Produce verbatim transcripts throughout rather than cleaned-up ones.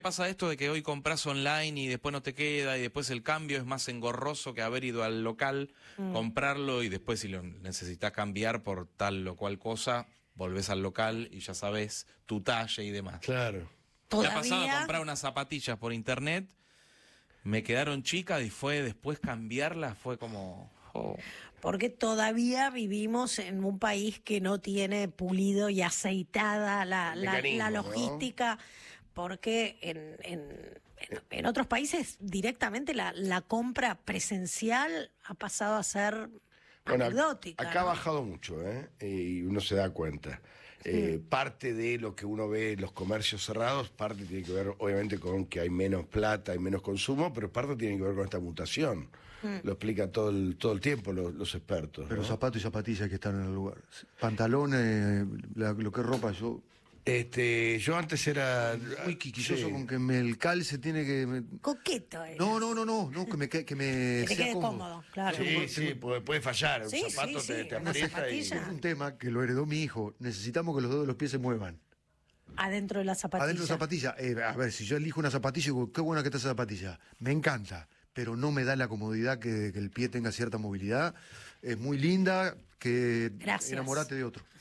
Pasa esto de que hoy compras online y después no te queda y después el cambio es más engorroso que haber ido al local, mm. comprarlo y después si lo necesitas cambiar por tal o cual cosa, volvés al local y ya sabes tu talla y demás. Claro. Me ha pasado a comprar unas zapatillas por internet, me quedaron chicas y fue después cambiarlas, fue como... Oh. Porque todavía vivimos en un país que no tiene pulido y aceitada la, la, la logística, ¿no? Porque en, en, en, en otros países directamente la, la compra presencial ha pasado a ser bueno, anecdótica. Acá ¿no? ha bajado mucho, ¿eh? Y uno se da cuenta. Sí. Eh, parte de lo que uno ve en los comercios cerrados, parte tiene que ver obviamente con que hay menos plata, hay menos consumo, pero parte tiene que ver con esta mutación. Mm. Lo explica todo el, todo el tiempo los, los expertos. Pero ¿no? zapatos y zapatillas que están en el lugar. Pantalones, la, lo que es ropa, yo... Este, yo antes era muy quisquilloso sí. con que me, el calce tiene que... Me... Coqueto. ¿eh? No, no, no, no, no, que me, que, que me que sea quede cómodo. cómodo claro. Sí, sí, puede, puede fallar. Sí, un zapato sí, te, sí. te aprieta y... Es un tema que lo heredó mi hijo. Necesitamos que los dedos de los pies se muevan. Adentro de la zapatilla. Adentro de la zapatilla. Eh, a ver, si yo elijo una zapatilla, digo, qué buena que está esa zapatilla. Me encanta, pero no me da la comodidad que, que el pie tenga cierta movilidad. Es muy linda, que Gracias. Enamorate de otro.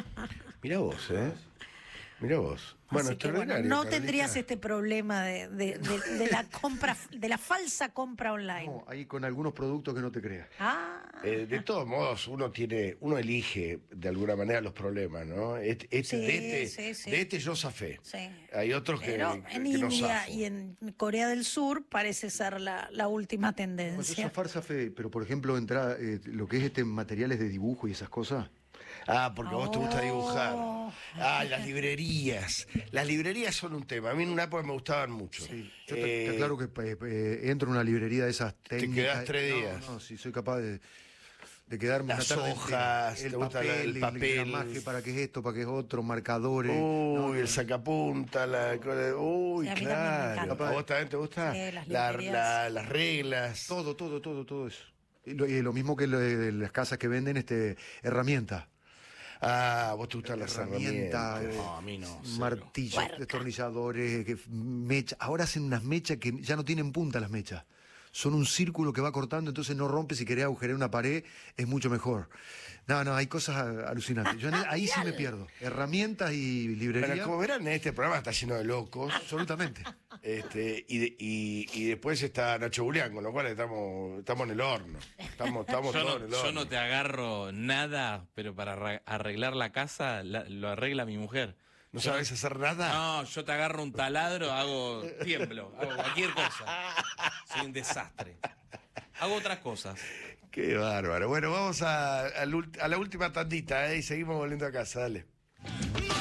Mirá vos, ¿eh? Mirá vos. Bueno, Así que, bueno, no Carolina. Tendrías este problema de, de, de, de la compra, de la falsa compra online. No, ahí con algunos productos que no te creas. Ah. Eh, de todos modos, uno tiene, uno elige de alguna manera los problemas, ¿no? Este, este, sí, de, este, sí, sí. de este yo zafé. Sí. Hay otros Pero que, en que India no zafo. y en Corea del Sur parece ser la, la última tendencia. Pues yo zafar zafé, pero por ejemplo, entrar, eh, lo que es este materiales de dibujo y esas cosas. Ah, porque a vos te gusta dibujar. Oh. Ah, las librerías. Las librerías son un tema. A mí en una época me gustaban mucho. Sí. Yo te, eh, te aclaro que eh, eh, entro en una librería de esas técnicas. Te quedás tres días. No, no, sí, soy capaz de, de quedarme las una tarde hojas, el te gusta papel, el, el papel. El gramaje, para qué es esto, para qué es otro, marcadores. Uy, no, el sacapunta, la... Uy, sí, claro. ¿A vos también te gusta? Sí, las, la, la, las reglas. Todo, todo, todo, todo eso. Y lo, y lo mismo que lo de las casas que venden este herramientas. Ah, vos te gustan las herramientas, herramientas. No, a mí no. Martillos, Puerca. destornilladores, que, mecha. Ahora hacen unas mechas que ya no tienen punta las mechas. Son un círculo que va cortando, entonces no rompe. Si querés agujerear una pared, es mucho mejor. No, no, hay cosas alucinantes. Yo ahí sí me pierdo. Herramientas y librería. Pero como verán, este programa está lleno de locos. Absolutamente. Este, y, de, y, y después está Nacho Julián, con lo cual estamos, estamos en el horno. Estamos, estamos yo, todos no, en el horno. yo no te agarro nada, pero para arreglar la casa la, lo arregla mi mujer. ¿No yo, sabes hacer nada? No, yo te agarro un taladro, hago tiemblo, hago cualquier cosa. Soy un desastre. Hago otras cosas. Qué bárbaro. Bueno, vamos a, a, a la última tandita, ¿eh? Y seguimos volviendo a casa, dale.